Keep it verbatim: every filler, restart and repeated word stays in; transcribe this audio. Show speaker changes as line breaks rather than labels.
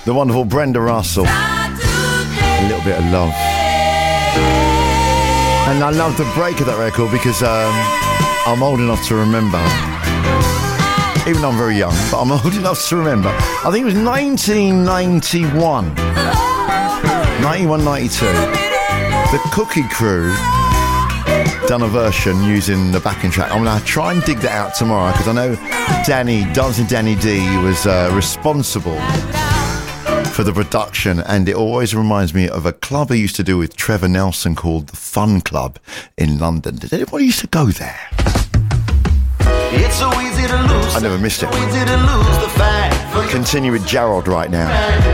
The wonderful Brenda Russell. A little bit of love. And I love the break of that record because um, I'm old enough to remember, even though I'm very young, but I'm old enough to remember. I think it was nineteen ninety-one. ninety-one ninety-two. The Cookie Crew done a version using the backing track. I'm going to try and dig that out tomorrow because I know Danny, Dancing Danny D, was uh, responsible for the production, and it always reminds me of a club I used to do with Trevor Nelson called the Fun Club in London. Did anybody used to go there?
It's so easy to lose.
I never missed it.
So easy to lose the fight.
Continue with Gerald right now.